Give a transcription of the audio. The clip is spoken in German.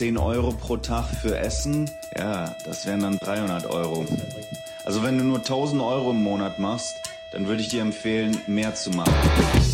10 Euro pro Tag für Essen, ja, das wären dann 300 Euro. Also wenn du nur 1000 Euro im Monat machst, dann würde ich dir empfehlen, mehr zu machen.